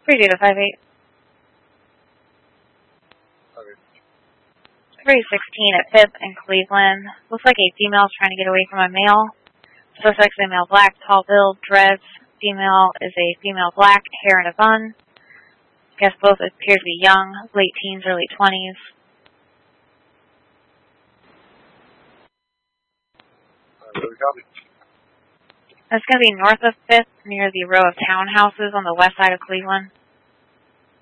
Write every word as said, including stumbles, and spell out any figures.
three zero five eight. three sixteen at Fifth in Cleveland. Looks like a female is trying to get away from a male. Suspect's a male black, tall build, dreads. Female is a female black, hair in a bun. Guess both appear to be young, late teens, early twenties. That's going to be north of Fifth, near the row of townhouses on the west side of Cleveland.